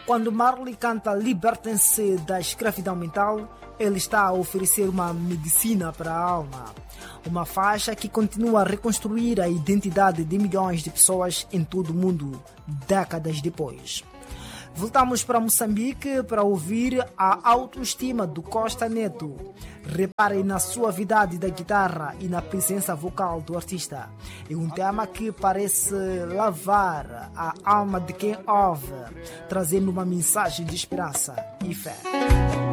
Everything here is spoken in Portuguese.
Quando Marley canta Libertem-se da escravidão mental, ele está a oferecer uma medicina para a alma. Uma faixa que continua a reconstruir a identidade de milhões de pessoas em todo o mundo, décadas depois. Voltamos para Moçambique para ouvir a autoestima do Costa Neto. Reparem na suavidade da guitarra e na presença vocal do artista. É um tema que parece lavar a alma de quem ouve, trazendo uma mensagem de esperança e fé.